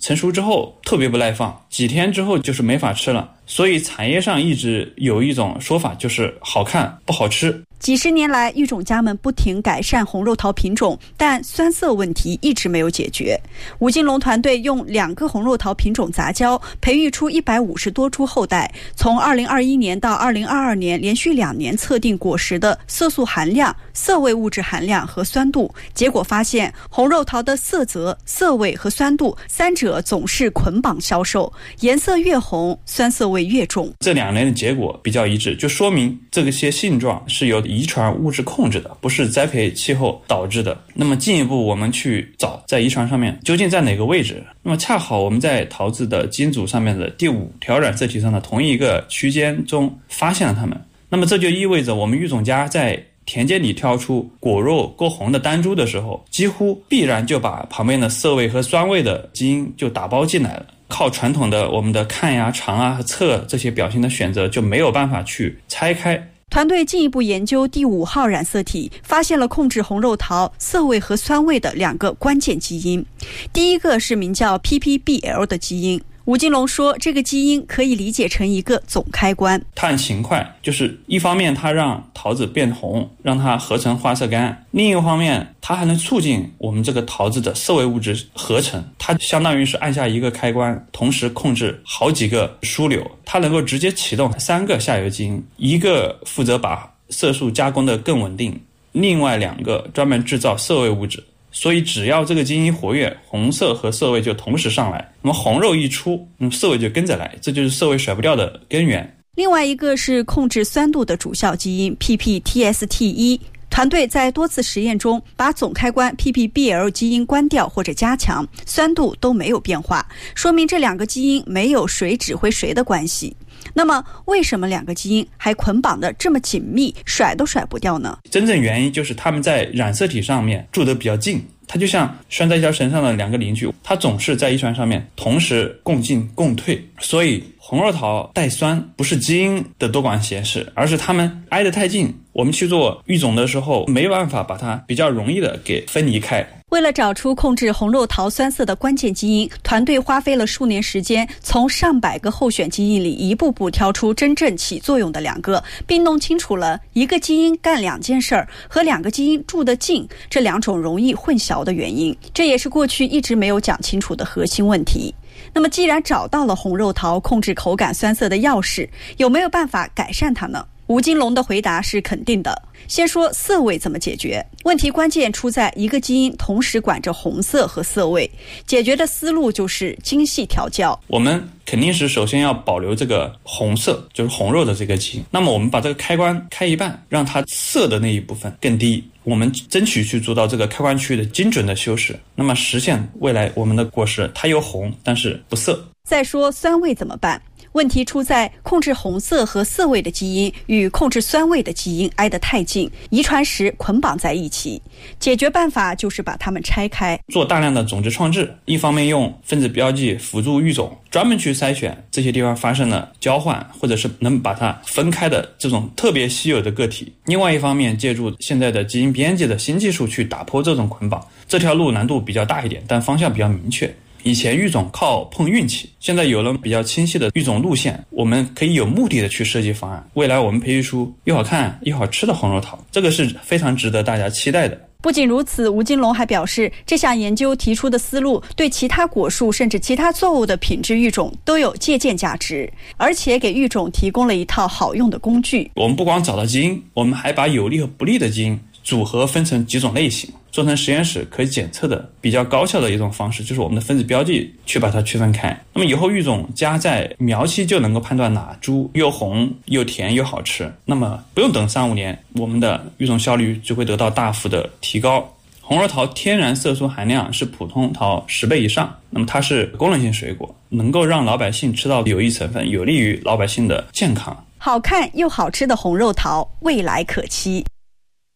成熟之后特别不耐放，几天之后就是没法吃了。所以产业上一直有一种说法，就是好看不好吃。 几十年来，育种家们不停改善红肉桃品种，但酸涩问题一直没有解决。吴金龙团队用2个红肉桃品种杂交，培育出150多株后代。从2021年到2022年，连续2年测定果实的色素含量、涩味物质含量和酸度，结果发现红肉桃的色泽、涩味和酸度3者总是捆绑销售，颜色越红，酸涩味越重。 这2年的结果比较一致，就说明这些性状是由遗传物质控制的，不是栽培气候导致的。那么进一步我们去找在遗传上面究竟在哪个位置，那么恰好我们在桃子的基因组上面的第5条染色体上的同一个区间中发现了它们。那么这就意味着我们育种家在田间里挑出果肉够红的单株的时候，几乎必然就把旁边的涩味和酸味的基因就打包进来了。靠传统的我们的看呀、尝啊和测这些表现的选择就没有办法去拆开。 团队进一步研究第5号染色体，发现了控制红肉桃涩味和酸味的2个关键基因。第一个是名叫 PPBL 的基因。吴金龙说，这个基因可以理解成一个总开关。 它很勤快，就是一方面它让桃子变红，让它合成花色苷，另一个方面它还能促进我们这个桃子的涩味物质合成。它相当于是按下一个开关，同时控制好几个枢纽，它能够直接启动3个下游基因，一个负责把色素加工的更稳定，另外2个专门制造涩味物质。所以只要这个基因活跃，红色和涩味就同时上来，那么红肉一出，涩味就跟着来，这就是涩味甩不掉的根源。 另外一个是控制酸度的主效基因 PPTST1。团队在多次实验中把总开关 PPBL 基因关掉或者加强，酸度都没有变化，说明这2个基因没有谁指挥谁的关系。那么为什么2个基因还捆绑得这么紧密，甩都甩不掉呢？ 真正原因就是它们在染色体上面住得比较近，它就像拴在一条绳上的2个邻居，它总是在遗传上面同时共进共退。所以红肉桃带酸不是基因的多管闲事，而是它们挨得太近，我们去做育种的时候没办法把它比较容易的给分离开。 为了找出控制红肉桃酸涩的关键基因，团队花费了数年时间，从上百个候选基因里一步步挑出真正起作用的2个，并弄清楚了一个基因干2件事和2个基因住得近这2种容易混淆的原因，这也是过去一直没有讲清楚的核心问题。那么既然找到了红肉桃控制口感酸涩的钥匙，有没有办法改善它呢？吴金龙的回答是肯定的。先说涩味怎么解决，问题关键出在一个基因同时管着红色和涩味，解决的思路就是精细调教。 我们肯定是首先要保留这个红色，就是红肉的这个基因，那么我们把这个开关开一半，让它涩的那一部分更低，我们争取去做到这个开关区的精准的修饰，那么实现未来我们的果实它又红但是不涩。 再说酸味怎么办，问题出在控制红色和涩味的基因与控制酸味的基因挨得太近，遗传时捆绑在一起。解决办法就是把它们拆开， 做大量的种子创制，一方面用分子标记辅助育种，专门去筛选这些地方发生了交换或者是能把它分开的这种特别稀有的个体，另外一方面借助现在的基因编辑的新技术去打破这种捆绑。这条路难度比较大一点，但方向比较明确。以前育种靠碰运气，现在有了比较清晰的育种路线，我们可以有目的的去设计方案，未来我们培育出又好看又好吃的红肉桃，这个是非常值得大家期待的。 不仅如此，吴金龙还表示，这项研究提出的思路对其他果树甚至其他作物的品质育种都有借鉴价值，而且给育种提供了一套好用的工具。 我们不光找到基因，我们还把有利和不利的基因组合分成几种类型，做成实验室可以检测的比较高效的一种方式，就是我们的分子标记去把它区分开。那么以后育种家在苗期就能够判断哪株又红又甜又好吃，那么不用等3-5年，我们的育种效率就会得到大幅的提高。红肉桃天然色素含量是普通桃10倍以上，那么它是功能性水果，能够让老百姓吃到有益成分，有利于老百姓的健康。 好看又好吃的红肉桃，未来可期。